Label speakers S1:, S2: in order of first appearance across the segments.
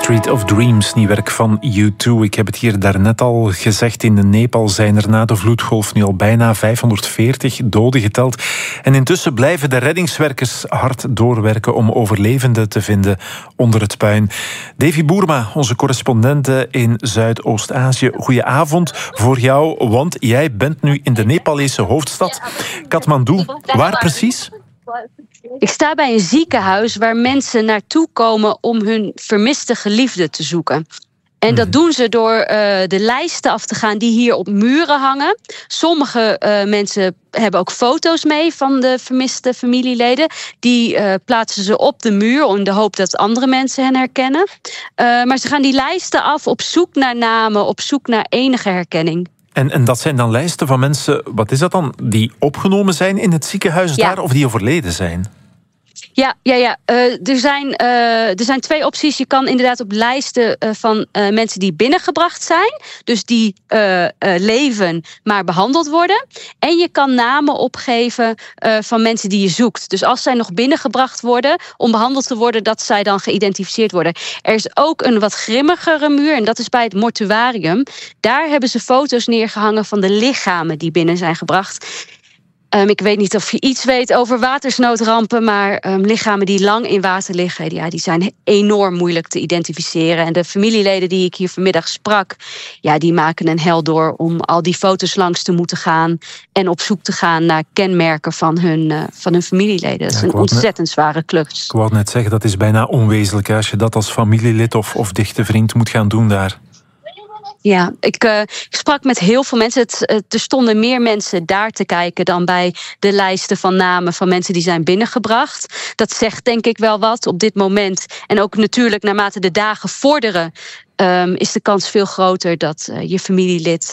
S1: Street of Dreams, nieuw werk van U2. Ik heb het hier daarnet al gezegd. In Nepal zijn er na de vloedgolf nu al bijna 540 doden geteld. En intussen blijven de reddingswerkers hard doorwerken om overlevenden te vinden onder het puin. Davy Boerma, onze correspondent in Zuidoost-Azië. Goedenavond voor jou, want jij bent nu in de Nepalese hoofdstad Kathmandu. Waar precies?
S2: Ik sta bij een ziekenhuis waar mensen naartoe komen om hun vermiste geliefde te zoeken. En dat doen ze door de lijsten af te gaan die hier op muren hangen. Sommige mensen hebben ook foto's mee van de vermiste familieleden. Die plaatsen ze op de muur in de hoop dat andere mensen hen herkennen. Maar ze gaan die lijsten af op zoek naar namen, op zoek naar enige herkenning.
S1: En dat zijn dan lijsten van mensen, wat is dat dan, die opgenomen zijn in het ziekenhuis daar of die overleden zijn?
S2: Ja. Er zijn twee opties. Je kan inderdaad op lijsten van mensen die binnengebracht zijn. Dus die leven, maar behandeld worden. En je kan namen opgeven van mensen die je zoekt. Dus als zij nog binnengebracht worden om behandeld te worden, dat zij dan geïdentificeerd worden. Er is ook een wat grimmigere muur en dat is bij het mortuarium. Daar hebben ze foto's neergehangen van de lichamen die binnen zijn gebracht. Ik weet niet of je iets weet over watersnoodrampen, maar lichamen die lang in water liggen, die zijn enorm moeilijk te identificeren. En de familieleden die ik hier vanmiddag sprak, die maken een hel door om al die foto's langs te moeten gaan en op zoek te gaan naar kenmerken van hun familieleden. Dat is een ontzettend zware klus.
S1: Ik wou net zeggen, dat is bijna onwezenlijk als je dat als familielid of dichte vriend moet gaan doen daar.
S2: Ja, ik sprak met heel veel mensen. Er stonden meer mensen daar te kijken dan bij de lijsten van namen van mensen die zijn binnengebracht. Dat zegt denk ik wel wat op dit moment. En ook natuurlijk naarmate de dagen vorderen, is de kans veel groter dat je familielid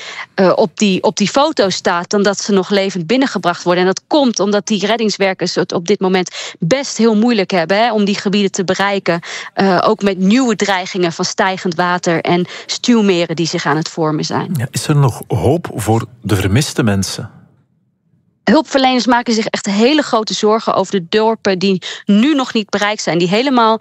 S2: op die foto staat dan dat ze nog levend binnengebracht worden. En dat komt omdat die reddingswerkers het op dit moment best heel moeilijk hebben om die gebieden te bereiken. Ook met nieuwe dreigingen van stijgend water en stuwmeren die zich aan het vormen zijn.
S1: Ja, is er nog hoop voor de vermiste mensen?
S2: Hulpverleners maken zich echt hele grote zorgen over de dorpen die nu nog niet bereikt zijn. Die helemaal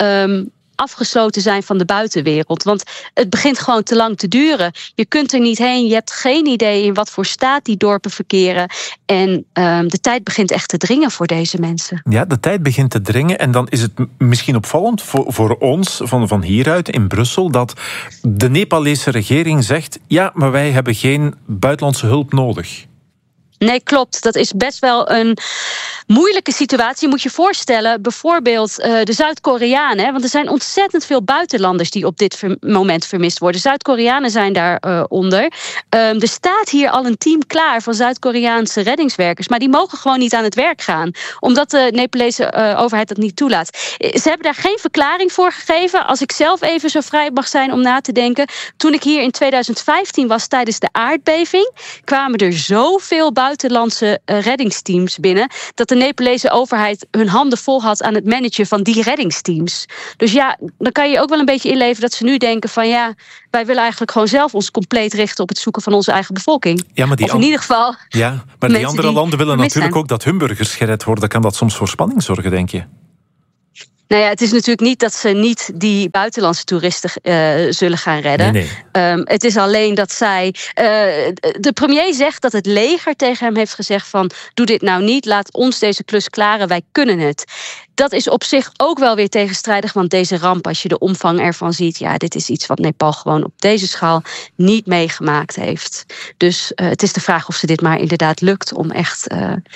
S2: afgesloten zijn van de buitenwereld. Want het begint gewoon te lang te duren. Je kunt er niet heen. Je hebt geen idee in wat voor staat die dorpen verkeren. En de tijd begint echt te dringen voor deze mensen. Ja,
S1: de tijd begint te dringen. En dan is het misschien opvallend voor ons van hieruit in Brussel dat de Nepalese regering zegt, ja, maar wij hebben geen buitenlandse hulp nodig.
S2: Nee, klopt. Dat is best wel een moeilijke situatie. Je moet je voorstellen, bijvoorbeeld de Zuid-Koreanen. Want er zijn ontzettend veel buitenlanders die op dit moment vermist worden. Zuid-Koreanen zijn daaronder. Er staat hier al een team klaar van Zuid-Koreaanse reddingswerkers. Maar die mogen gewoon niet aan het werk gaan. Omdat de Nepalese overheid dat niet toelaat. Ze hebben daar geen verklaring voor gegeven. Als ik zelf even zo vrij mag zijn om na te denken. Toen ik hier in 2015 was tijdens de aardbeving, kwamen er zoveel buitenlandse reddingsteams binnen dat de Nepalese overheid hun handen vol had aan het managen van die reddingsteams. Dus ja, dan kan je ook wel een beetje inleven dat ze nu denken van wij willen eigenlijk gewoon zelf ons compleet richten op het zoeken van onze eigen bevolking.
S1: Ja, maar
S2: in ieder geval.
S1: Ja, maar die andere landen willen natuurlijk ook dat hun burgers gered worden. Kan dat soms voor spanning zorgen, denk je?
S2: Nou ja, het is natuurlijk niet dat ze niet die buitenlandse toeristen zullen gaan redden.
S1: Nee.
S2: Het is alleen dat zij de premier zegt dat het leger tegen hem heeft gezegd van doe dit nou niet, laat ons deze klus klaren, wij kunnen het. Dat is op zich ook wel weer tegenstrijdig, want deze ramp, als je de omvang ervan ziet, dit is iets wat Nepal gewoon op deze schaal niet meegemaakt heeft. Dus het is de vraag of ze dit maar inderdaad lukt om echt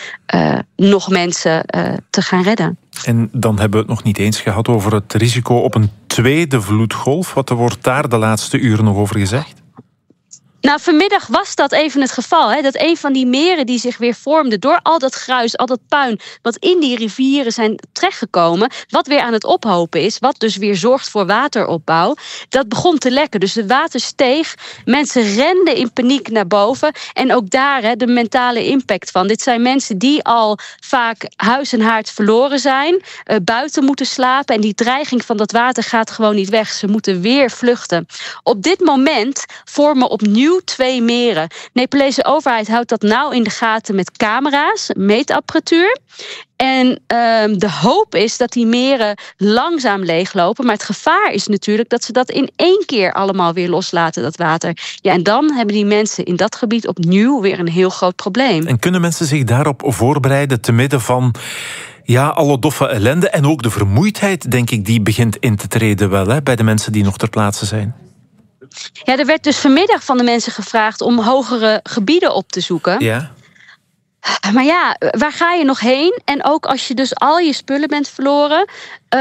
S2: nog mensen te gaan redden.
S1: En dan hebben we het nog niet eens gehad over het risico op een tweede vloedgolf. Wat wordt daar de laatste uren nog over gezegd?
S2: Nou, vanmiddag was dat even het geval. Dat een van die meren die zich weer vormde door al dat gruis, al dat puin, wat in die rivieren zijn terechtgekomen, wat weer aan het ophopen is, wat dus weer zorgt voor wateropbouw, dat begon te lekken. Dus het water steeg, mensen renden in paniek naar boven. En ook daar de mentale impact van. Dit zijn mensen die al vaak huis en haard verloren zijn, buiten moeten slapen. En die dreiging van dat water gaat gewoon niet weg. Ze moeten weer vluchten. Op dit moment vormen opnieuw opnieuw 2 meren. De Nepalese overheid houdt dat nauw in de gaten met camera's, meetapparatuur. En de hoop is dat die meren langzaam leeglopen. Maar het gevaar is natuurlijk dat ze dat in 1 keer allemaal weer loslaten, dat water. Ja, en dan hebben die mensen in dat gebied opnieuw weer een heel groot probleem.
S1: En kunnen mensen zich daarop voorbereiden te midden van alle doffe ellende en ook de vermoeidheid, denk ik, die begint in te treden wel, hè, bij de mensen die nog ter plaatse zijn?
S2: Ja, er werd dus vanmiddag van de mensen gevraagd om hogere gebieden op te zoeken.
S1: Ja.
S2: Maar ja, waar ga je nog heen? En ook als je dus al je spullen bent verloren,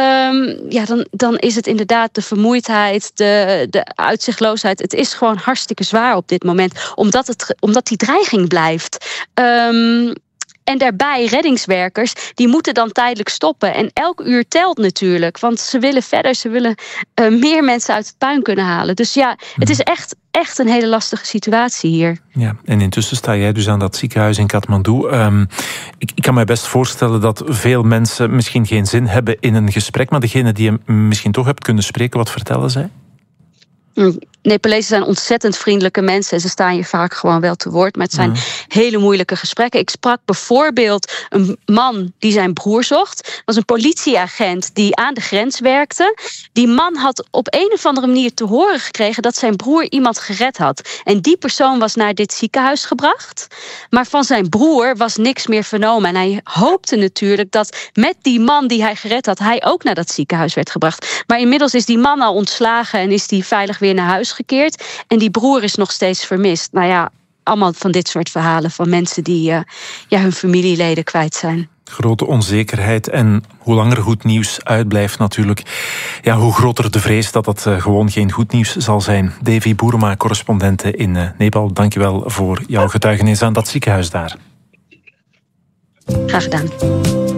S2: dan is het inderdaad de vermoeidheid, de uitzichtloosheid. Het is gewoon hartstikke zwaar op dit moment, omdat die dreiging blijft. En daarbij reddingswerkers, die moeten dan tijdelijk stoppen. En elk uur telt natuurlijk, want ze willen verder, ze willen meer mensen uit het puin kunnen halen. Dus ja, het is echt een hele lastige situatie hier. Ja,
S1: en intussen sta jij dus aan dat ziekenhuis in Kathmandu. Ik kan me best voorstellen dat veel mensen misschien geen zin hebben in een gesprek, maar degene die je misschien toch hebt kunnen spreken, wat vertellen zij?
S2: Nepalezen zijn ontzettend vriendelijke mensen en ze staan je vaak gewoon wel te woord. Maar het zijn hele moeilijke gesprekken. Ik sprak bijvoorbeeld een man die zijn broer zocht. Dat was een politieagent die aan de grens werkte. Die man had op een of andere manier te horen gekregen dat zijn broer iemand gered had. En die persoon was naar dit ziekenhuis gebracht. Maar van zijn broer was niks meer vernomen. En hij hoopte natuurlijk dat met die man die hij gered had, hij ook naar dat ziekenhuis werd gebracht. Maar inmiddels is die man al ontslagen en is die veilig weer naar huis gekeerd. En die broer is nog steeds vermist. Nou ja, allemaal van dit soort verhalen van mensen die hun familieleden kwijt zijn.
S1: Grote onzekerheid en hoe langer goed nieuws uitblijft natuurlijk, hoe groter de vrees dat het gewoon geen goed nieuws zal zijn. Devi Boerma, correspondente in Nepal, dankjewel voor jouw getuigenis aan dat ziekenhuis daar.
S2: Graag gedaan.